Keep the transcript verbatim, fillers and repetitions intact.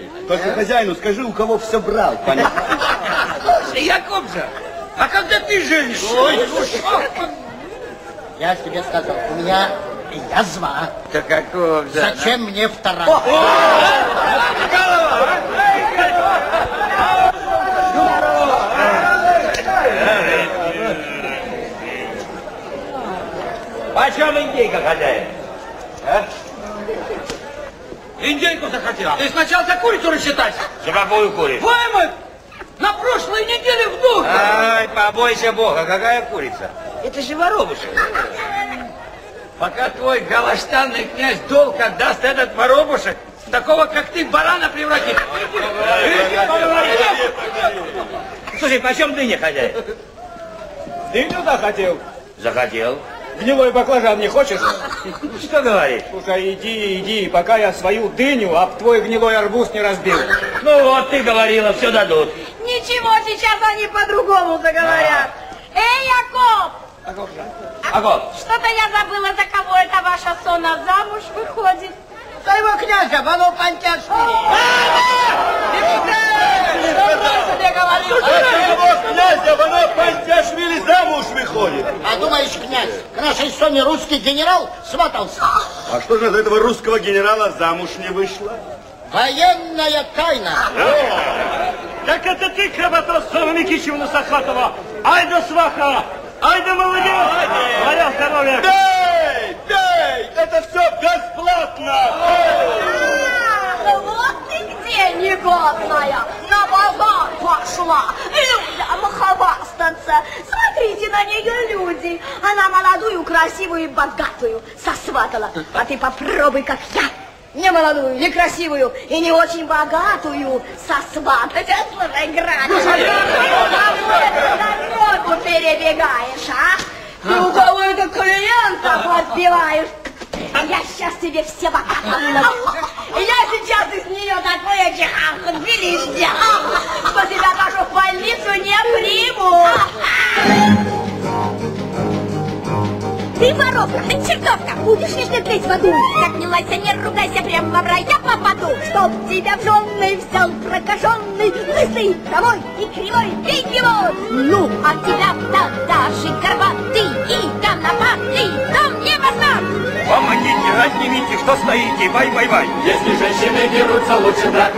Только хозяину скажи, у кого все брал, понятно? Слушай, Яков же, а когда ты женишься? Ой, Я тебе сказал, у меня язва. Да какого же? Зачем мне вторая? Голова! Почем индейка, хозяин? А? Индейку захотел. Ты сначала за курицу рассчитайся. За какую курицу? Ваймы! На прошлой неделе в дух! Ай, побойся Бога, какая курица? Это же воробушек. Пока твой галаштанный князь долг отдаст этот воробушек, такого, как ты, барана превратит. Слушай, почем дыня, хозяин? Дыню захотел? Захотел. Гнилой баклажан не хочешь? Что говоришь? Слушай, иди, иди, пока я свою дыню об твой гнилой арбуз не разбил. Ну вот, ты говорила, все дадут. Ничего, сейчас они по-другому заговорят. Эй, Яков! Аков? Что-то я забыла, за кого это ваша Сона замуж выходит. Своего князя, Вано Пантяшвили. Что тебе говорил? Кого князя Вано Пантяшвили замуж выходит? А думаешь, князь, к нашей Соне русский генерал сватался? А что же от этого русского генерала замуж не вышла? Военная тайна. Так это ты, Кровотос Сова Микичевна Сахатова. Ай да сваха! Ай да молодец! Мое здоровье! Дай, дай, это все бесплатно! Ах, вот ты где, негодная! На базар пошла! Людям хвастаться! Смотрите на нее, люди! Она молодую, красивую и богатую сосватала. А ты попробуй, как я! Не молодую, не красивую и не очень богатую сосватать. Слушай, грань! Дорогу перебегаешь, а? Ты у кого-то клиентов отбиваешь. Я сейчас тебе все богатые. Я сейчас из нее такое чихах отбились, что тебя даже в больницу не приму. Ты воровка, ты чертовка, будешь ли ты петь в аду? Как не лайся, не ругайся, прямо в рай я попаду. Чтоб тебя в жены взял прокаженный, лысый, домой и кривой, бей его. Ну, а тебя даже горбатый и конопатый, дом не возьмет. Помогите, поднимите, что стоите, вай-вай-вай. Если женщины дерутся, лучше брать